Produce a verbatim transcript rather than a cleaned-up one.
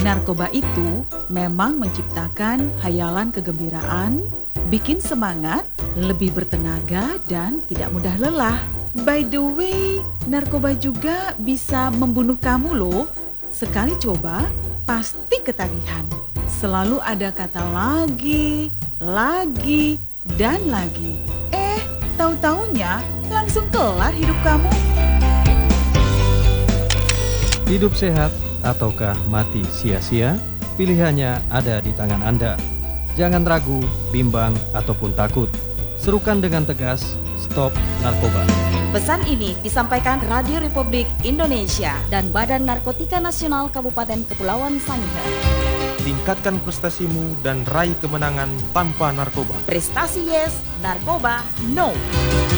Narkoba itu memang menciptakan hayalan kegembiraan, bikin semangat, lebih bertenaga, dan tidak mudah lelah. By the way, narkoba juga bisa membunuh kamu loh. Sekali coba, pasti ketagihan. Selalu ada kata lagi, lagi, dan lagi. Eh, tahu-taunya langsung kelar hidup kamu. Hidup sehat ataukah mati sia-sia? Pilihannya ada di tangan Anda. Jangan ragu, bimbang, ataupun takut. Serukan dengan tegas, stop narkoba. Pesan ini disampaikan Radio Republik Indonesia dan Badan Narkotika Nasional Kabupaten Kepulauan Sangihe. Tingkatkan prestasimu dan raih kemenangan tanpa narkoba. Prestasi yes, narkoba no.